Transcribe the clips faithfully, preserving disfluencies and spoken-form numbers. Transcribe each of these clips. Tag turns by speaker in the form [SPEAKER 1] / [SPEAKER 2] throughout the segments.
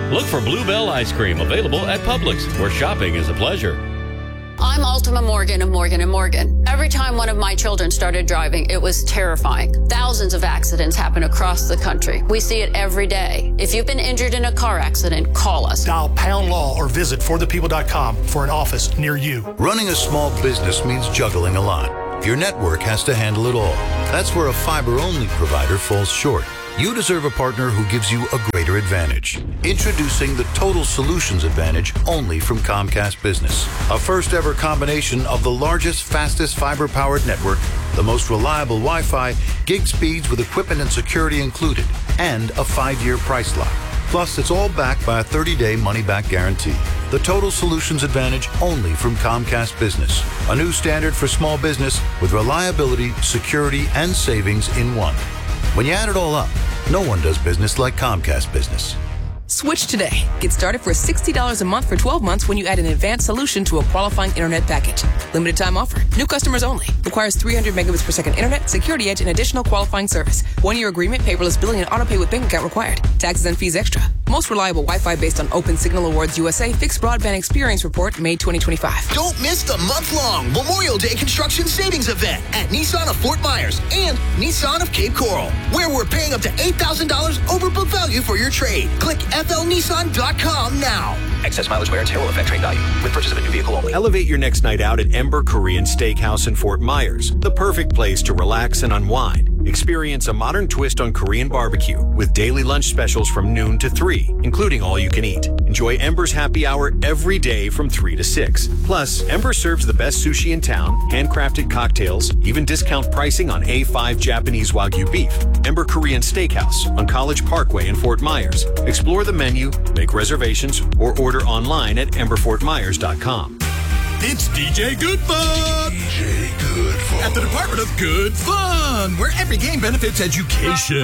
[SPEAKER 1] Look for Bluebell Ice Cream, available at Publix, where shopping is a pleasure.
[SPEAKER 2] I'm Ultima Morgan of Morgan and Morgan. Every time one of my children started driving, it was terrifying. Thousands of accidents happen across the country. We see it every day. If you've been injured in a car accident, call us.
[SPEAKER 3] Dial pound law or visit for the people dot com for an office near you.
[SPEAKER 4] Running a small business means juggling a lot. Your network has to handle it all. That's where a fiber-only provider falls short. You deserve a partner who gives you a greater advantage. Introducing the Total Solutions Advantage only from Comcast Business. A first-ever combination of the largest, fastest fiber-powered network, the most reliable Wi-Fi, gig speeds with equipment and security included, and a five-year price lock. Plus, it's all backed by a thirty-day money-back guarantee. The Total Solutions Advantage only from Comcast Business. A new standard for small business with reliability, security, and savings in one. When you add it all up, no one does business like Comcast Business.
[SPEAKER 5] Switch today. Get started for sixty dollars a month for twelve months when you add an advanced solution to a qualifying internet package. Limited time offer. New customers only. Requires three hundred megabits per second internet, security edge, and additional qualifying service. One-year agreement, paperless billing, and autopay with bank account required. Taxes and fees extra. Most reliable Wi-Fi based on Open Signal Awards U S A Fixed Broadband Experience Report, May twenty twenty-five.
[SPEAKER 6] Don't miss the month-long Memorial Day Construction Savings Event at Nissan of Fort Myers and Nissan of Cape Coral, where we're paying up to eight thousand dollars over book value for your trade. Click F L Nissan dot com now.
[SPEAKER 7] Excess mileage wear and tear will affect trade value with purchase of a new vehicle only.
[SPEAKER 8] Elevate your next night out at Ember Korean Steakhouse in Fort Myers, the perfect place to relax and unwind. Experience a modern twist on Korean barbecue with daily lunch specials from noon to three, including all you can eat. Enjoy Ember's happy hour every day from three to six. Plus, Ember serves the best sushi in town, handcrafted cocktails, even discount pricing on A five Japanese Wagyu beef. Ember Korean Steakhouse on College Parkway in Fort Myers. Explore the menu, make reservations, or order online at ember fort myers dot com.
[SPEAKER 9] It's D J Good Fun!
[SPEAKER 10] D J Good Fun.
[SPEAKER 9] At the Department of Good Fun, where every game benefits education.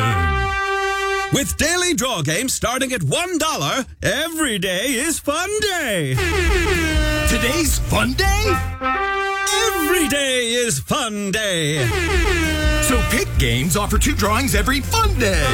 [SPEAKER 9] With daily draw games starting at one dollar, every day is fun day. Today's fun day? Every day is fun day. So pick games offer two drawings every fun day.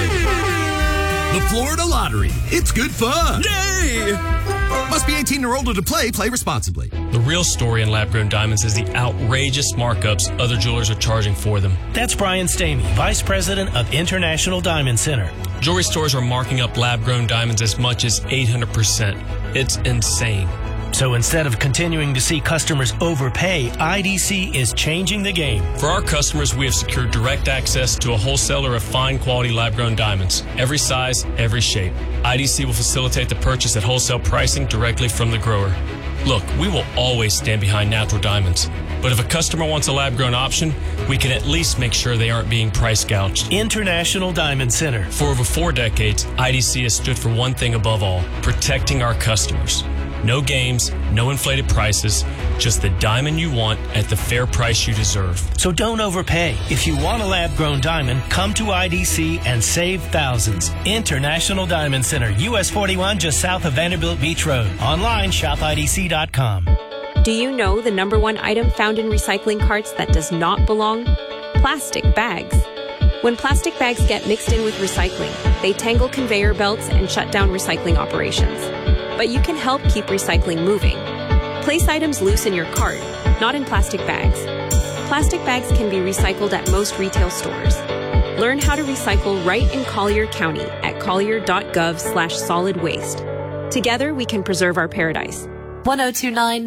[SPEAKER 9] The Florida Lottery. It's good fun. Yay! Must be eighteen or older to play. Play responsibly.
[SPEAKER 11] The real story in lab-grown diamonds is the outrageous markups other jewelers are charging for them.
[SPEAKER 12] That's Brian Stamey, Vice President of International Diamond Center.
[SPEAKER 11] Jewelry stores are marking up lab-grown diamonds as much as eight hundred percent. It's insane.
[SPEAKER 12] So instead of continuing to see customers overpay, I D C is changing the game.
[SPEAKER 11] For our customers, we have secured direct access to a wholesaler of fine quality lab-grown diamonds. Every size, every shape. I D C will facilitate the purchase at wholesale pricing directly from the grower. Look, we will always stand behind natural diamonds. But if a customer wants a lab-grown option, we can at least make sure they aren't being price gouged.
[SPEAKER 12] International Diamond Center.
[SPEAKER 11] For over four decades, I D C has stood for one thing above all, protecting our customers. No games, no inflated prices, just the diamond you want at the fair price you deserve.
[SPEAKER 12] So don't overpay. If you want a lab-grown diamond, come to I D C and save thousands. International Diamond Center, U S forty-one, just south of Vanderbilt Beach Road. Online, shop I D C dot com.
[SPEAKER 13] Do you know the number one item found in recycling carts that does not belong? Plastic bags. When plastic bags get mixed in with recycling, they tangle conveyor belts and shut down recycling operations. But you can help keep recycling moving. Place items loose in your cart, not in plastic bags. Plastic bags can be recycled at most retail stores. Learn how to recycle right in Collier County at collier dot gov slash solid waste. Together we can preserve our paradise.
[SPEAKER 14] ten twenty-nine